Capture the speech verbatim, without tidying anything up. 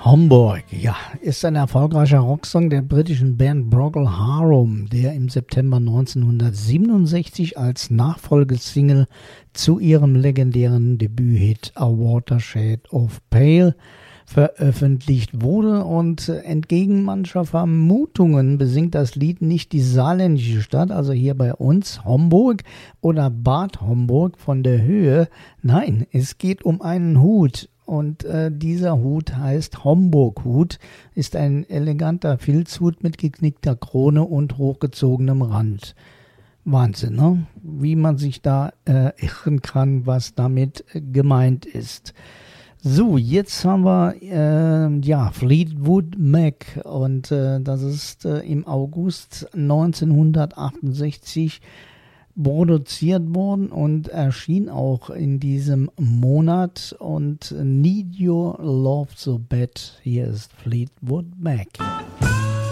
Homburg, ja, ist ein erfolgreicher Rocksong der britischen Band Procol Harum, der im September neunzehnhundertsiebenundsechzig als Nachfolgesingle zu ihrem legendären Debüthit A Watershed of Pale veröffentlicht wurde, und entgegen mancher Vermutungen besingt das Lied nicht die saarländische Stadt, also hier bei uns Homburg oder Bad Homburg von der Höhe. Nein, es geht um einen Hut. Und äh, dieser Hut heißt Homburg-Hut, ist ein eleganter Filzhut mit geknickter Krone und hochgezogenem Rand. Wahnsinn, ne? Wie man sich da äh, irren kann, was damit äh, gemeint ist. So, jetzt haben wir äh, ja, Fleetwood Mac, und äh, das ist äh, im August neunzehnhundertachtundsechzig produziert worden und erschien auch in diesem Monat, und Need Your Love So Bad. Hier ist Fleetwood Mac.